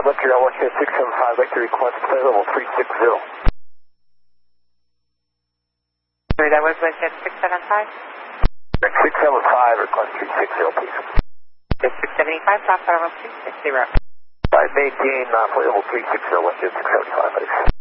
Mercury on 10675, I'd like to request flight level 360. Sorry, that was Westjet 675? 675, request 360, please. Just 675, top level 360. Alright, maintain flight level 360, Westjet 675, please.